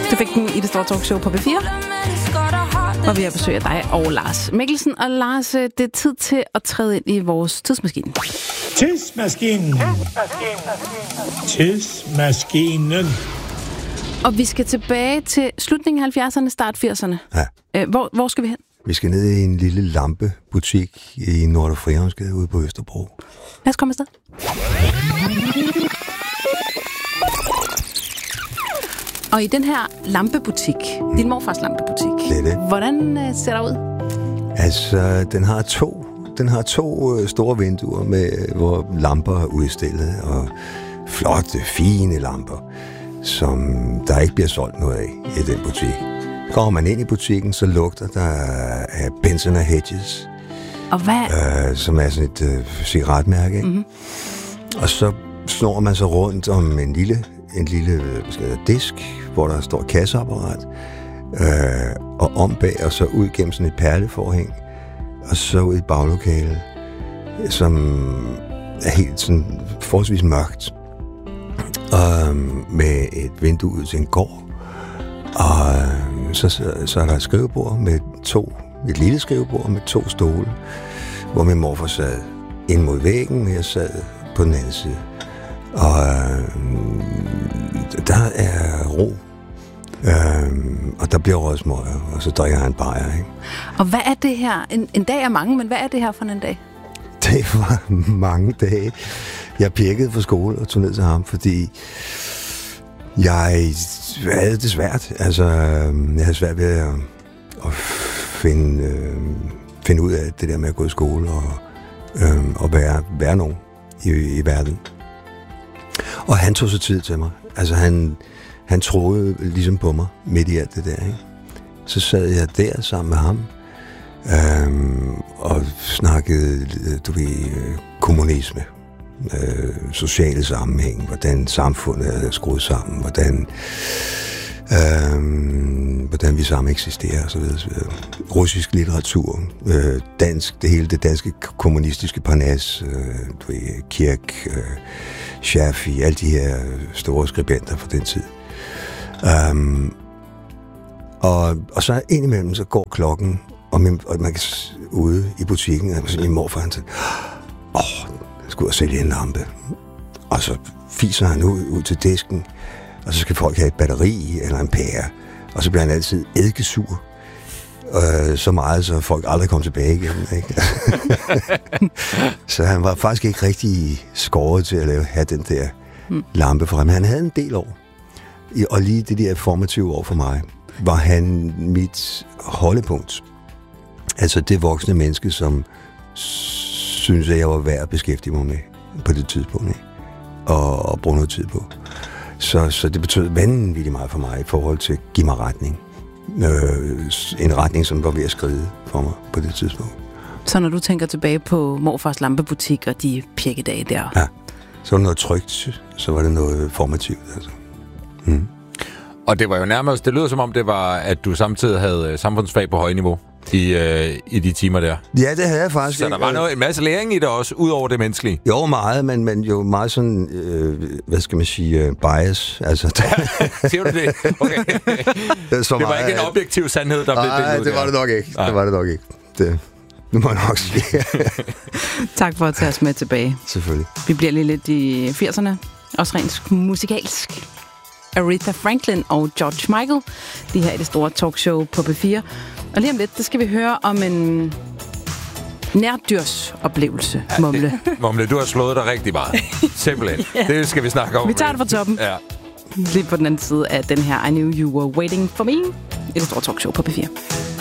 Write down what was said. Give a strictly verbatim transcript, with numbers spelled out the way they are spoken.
Du fik den i det store talkshow på B fire. Og vi har besøg af dig og Lars Mikkelsen. Og Lars, det er tid til at træde ind i vores tidsmaskine. Tidsmaskinen. Tidsmaskinen. Og vi skal tilbage til slutningen af halvfjerdserne, start firserne. Ja. Hvor, hvor skal vi hen? Vi skal ned i en lille lampebutik i Nordre Frihavnsgade ude på Østerbro. Lad os komme afsted. Og i den her lampebutik, mm. din morfars lampebutik, det er det. Hvordan uh, ser der ud? Altså, den har to, den har to uh, store vinduer, med, hvor lamper er udstillet, og flotte, fine lamper, som der ikke bliver solgt noget af i den butik. Går man ind i butikken, så lugter der af Benson and Hedges. Og hvad? Øh, som er sådan et øh, cigaretmærke. Mm-hmm. Og så snor man sig rundt om en lille, en lille skal disk, hvor der står kasseapparat, øh, og om bag, og så ud gennem sådan et perleforhæng, og så ud i et baglokale, som er helt sådan forholdsvis mørkt, og med et vindue ud til en gård. Og så, så, så er der et skrivebord med to, et lille skrivebord med to stole, hvor min morfar sad ind mod væggen, og jeg sad på den anden side. Og øh, der er ro, øh, og der bliver rødsmøger, og så drikker han bajer, ikke? Og hvad er det her? En, en dag er mange, men hvad er det her for en dag? Det var mange dage. Jeg pjekkede fra skole og tog ned til ham, fordi jeg havde det svært. Altså, jeg havde svært ved at, at finde, øh, finde ud af det der med at gå i skole og, øh, og være, være nogen i, i verden. Og han tog sig tid til mig. Altså, han, han troede ligesom på mig midt i alt det der, ikke? Så sad jeg der sammen med ham øh, og snakkede, du ved, kommunisme. Øh, sociale sammenhæng, hvordan samfundet er skruet sammen, hvordan øh, hvordan vi sammen eksisterer, og så videre, så videre. Russisk litteratur, øh, dansk, det hele det danske kommunistiske parnas, øh, du ved, Kirk, øh, Schaffi, alle de her store skribenter fra den tid. Um, og, og så indimellem så går klokken, og man, og man kan ude i butikken, og så min morfar han siger, åh, skal ud og sælge en lampe. Og så fiser han ud, ud til disken, og så skal folk have et batteri eller en pære. Og så bliver han altid eddikesur. Øh, så meget, så folk aldrig kom tilbage igen. Ikke? Så han var faktisk ikke rigtig skåret til at lave, have den der hmm. lampe for ham. Han havde en del år. Og lige det der formative år for mig, var han mit holdepunkt. Altså det voksne menneske, som synes, at jeg var værd at beskæftige mig med på det tidspunkt, ikke? Og, og bruge noget tid på. Så, så det betød vanvittigt meget for mig i forhold til at give mig retning. Øh, en retning, som var ved at skride for mig på det tidspunkt. Så når du tænker tilbage på morfars lampebutik og de pjekkedage der? Ja, så var det noget trygt, så var det noget formativt. Altså. Mm. Og det var jo nærmest, det lyder som om det var, at du samtidig havde samfundsfag på højniveau i, øh, i de timer der. Ja, det havde jeg faktisk. Så der var noget, en masse læring i det også, ud over det menneskelige. Jo, meget, men, men jo meget sådan, øh, hvad skal man sige, øh, bias. Altså, siger du det? Okay. det var meget, ikke en objektiv sandhed, der blev nej, det det var det nok ikke. Nej. Det var det nok ikke. Det, nu må jeg nok sige. Tak for at tage os med tilbage. Selvfølgelig. Vi bliver lige lidt i firserne, også rent musikalsk. Aretha Franklin og George Michael, de her i det store talkshow på B fire. Og lige om lidt, der skal vi høre om en nærdyrsoplevelse, ja, Mumle. Det, Mumle, du har slået dig rigtig meget. Simpelthen. Ja. Det skal vi snakke om. Vi tager det fra toppen. Ja. Lige på den anden side af den her I Knew You Were Waiting For Me i det store talkshow på B fire.